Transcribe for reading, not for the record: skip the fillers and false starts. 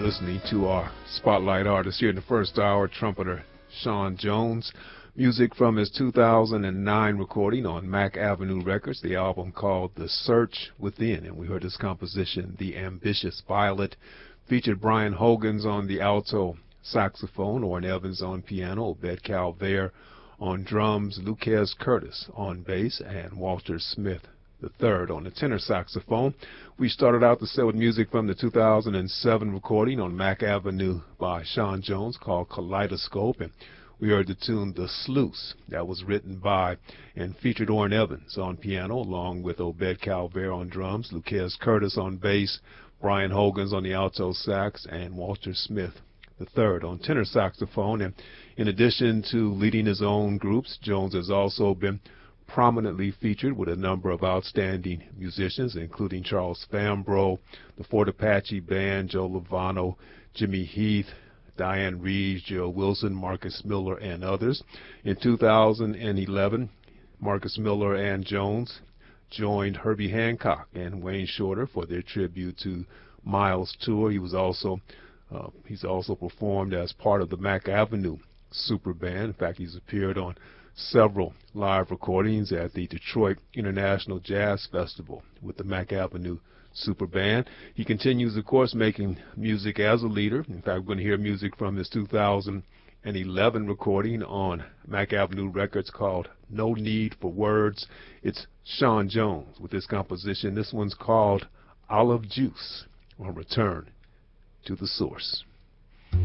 listening to our spotlight artist here in the first hour, trumpeter Sean Jones. Music from his 2009 recording on Mack Avenue Records, the album called The Search Within. And we heard his composition, The Ambitious Violet, featured Brian Hogans on the alto saxophone, Orrin Evans on piano, Obed Calvaire on drums, Lucas Curtis on bass, and Walter Smith the third on the tenor saxophone. We started out the set with music from the 2007 recording on Mack Avenue by Sean Jones called Kaleidoscope, and we heard the tune The Sluice that was written by and featured Orrin Evans on piano along with Obed Calvaire on drums, Lucas Curtis on bass, Brian Hogans on the alto sax, and Walter Smith the third on tenor saxophone. And in addition to leading his own groups, Jones has also been prominently featured with a number of outstanding musicians, including Charles Fambrough, the Fort Apache Band, Joe Lovano, Jimmy Heath, Diane Reeves, Joe Wilson, Marcus Miller, and others. In 2011, Marcus Miller and Jones joined Herbie Hancock and Wayne Shorter for their tribute to Miles tour. He's also performed as part of the Mack Avenue Super Band. In fact, he's appeared on several live recordings at the Detroit International Jazz Festival with the Mack Avenue Super Band. He continues, of course, making music as a leader. In fact, we're going to hear music from his 2011 recording on Mack Avenue Records called No Need for Words. It's Sean Jones with this composition. This one's called Olive Juice, on Return to the Source.